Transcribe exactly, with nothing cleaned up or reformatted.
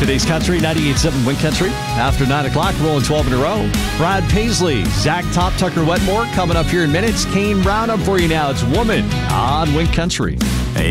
Today's Country, ninety-eight point seven Wind Country. After nine o'clock, rolling twelve in a row. Brad Paisley, Zach Top, Tucker Wetmore coming up here in minutes. Kane Brown up for you now. It's Woman on Wind Country.